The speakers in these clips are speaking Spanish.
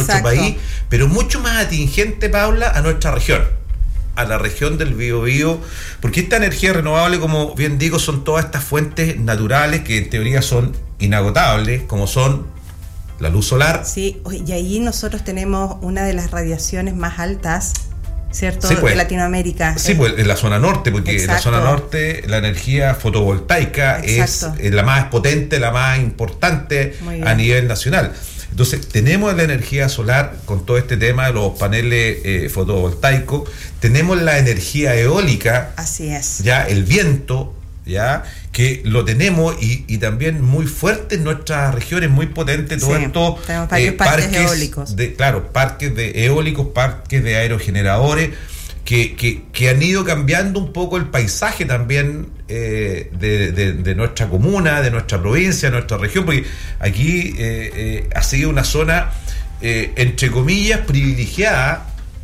nuestro país, pero mucho más atingente, Paula, a nuestra región, a la región del Biobío, porque esta energía renovable, como bien digo, son todas estas fuentes naturales que en teoría son inagotables, como son la luz solar. Sí, y ahí nosotros tenemos una de las radiaciones más altas, ¿cierto? Sí, pues, de Latinoamérica. Sí, pues en la zona norte, porque Exacto. en la zona norte la energía fotovoltaica es la más potente, la más importante a nivel nacional. Entonces, tenemos la energía solar con todo este tema de los paneles fotovoltaicos, tenemos la energía eólica, así es, ya el viento, ya que lo tenemos y también muy fuerte en nuestras regiones, muy potente todo esto. Tenemos varios parques eólicos. Parques de eólicos, parques de aerogeneradores, que han ido cambiando un poco el paisaje también de nuestra comuna, de nuestra provincia, de nuestra región, porque aquí ha sido una zona entre comillas privilegiada,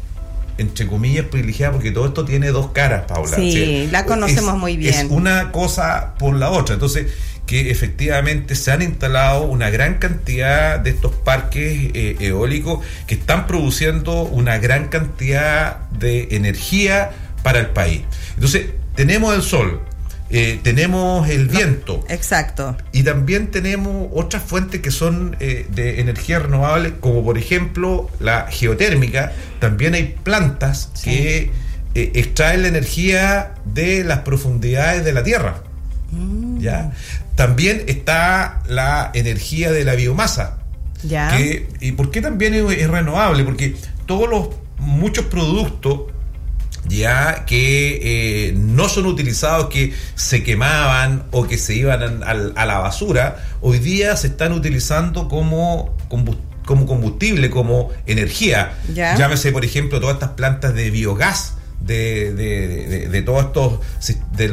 porque todo esto tiene dos caras, Paula. Sí, la conocemos muy bien. Es una cosa por la otra. Entonces, que efectivamente se han instalado una gran cantidad de estos parques eólicos que están produciendo una gran cantidad de energía para el país. Entonces, tenemos el sol, tenemos el viento. Exacto. Y también tenemos otras fuentes que son de energía renovable, como por ejemplo la geotérmica. También hay plantas que extraen la energía de las profundidades de la tierra. ¿Ya? También está la energía de la biomasa. ¿Ya? ¿Y por qué también es renovable? Porque muchos productos ya que no son utilizados, que se quemaban o que se iban a la basura, hoy día se están utilizando como combustible, como energía. ¿Ya? Llámese, por ejemplo, todas estas plantas de biogás, de todos estos, de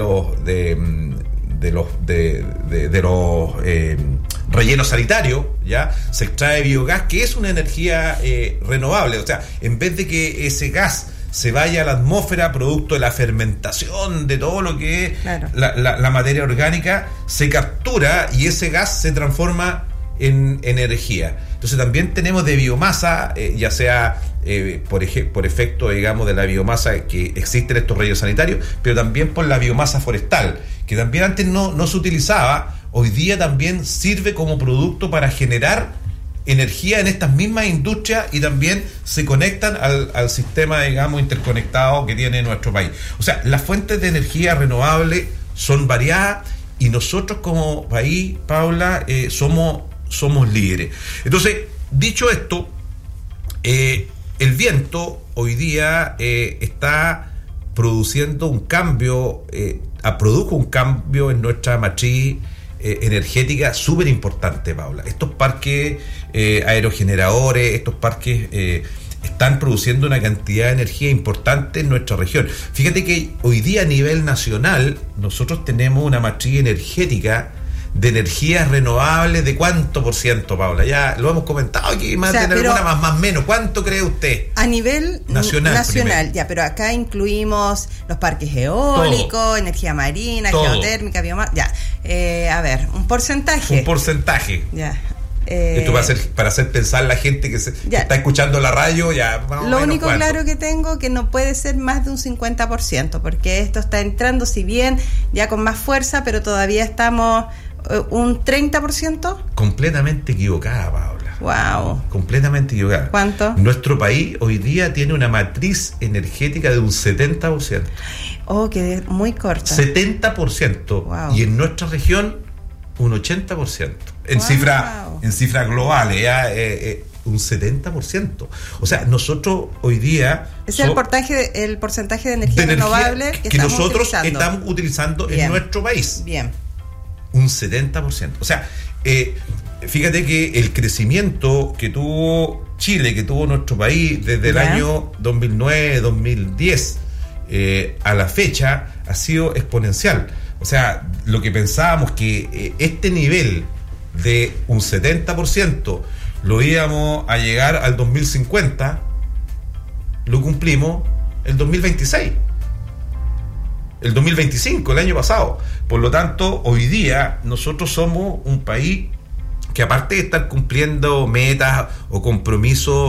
los rellenos sanitarios, ya se extrae biogás, que es una energía renovable. O sea, en vez de que ese gas se vaya a la atmósfera producto de la fermentación de todo lo que es la materia orgánica, se captura y ese gas se transforma en energía. Entonces también tenemos de biomasa, ya sea por efecto, digamos, de la biomasa que existe en estos rellenos sanitarios, pero también por la biomasa forestal, que también antes no se utilizaba, hoy día también sirve como producto para generar energía en estas mismas industrias y también se conectan al sistema, digamos, interconectado que tiene nuestro país. O sea, las fuentes de energía renovable son variadas y nosotros como país, Paula, somos líderes. Entonces, dicho esto, el viento hoy día está produciendo un cambio, produjo un cambio en nuestra matriz energética súper importante, Paula. Estos parques aerogeneradores, estos parques están produciendo una cantidad de energía importante en nuestra región. Fíjate que hoy día a nivel nacional nosotros tenemos una matriz energética de energías renovables de ¿cuánto por ciento, Paula? Ya lo hemos comentado aquí, más menos. ¿Cuánto cree usted? A nivel nacional, ya, pero acá incluimos los parques eólicos, energía marina, geotérmica, biomasa, ya. A ver, un porcentaje. Ya. Esto para hacer pensar la gente que está escuchando la radio, ya. Lo único claro que tengo que no puede ser más de un 50%, porque esto está entrando, si bien ya con más fuerza, pero todavía estamos un 30%. Completamente equivocada, Paula. Wow. Completamente equivocada. ¿Cuánto? Nuestro país hoy día tiene una matriz energética de un 70%. Oh, que muy corta. 70%. Wow. Y en nuestra región un 80%. En cifras globales, ya un 70%. O sea, nosotros hoy día... Ese es el porcentaje de energía renovable que nosotros estamos utilizando en nuestro país. Bien. Un 70%. O sea, fíjate que el crecimiento que tuvo Chile, que tuvo nuestro país desde el año 2009, 2010 a la fecha, ha sido exponencial. O sea, lo que pensábamos que este nivel de un 70% lo íbamos a llegar al 2050, lo cumplimos el 2026. El 2025, el año pasado. Por lo tanto, hoy día nosotros somos un país que, aparte de estar cumpliendo metas o compromisos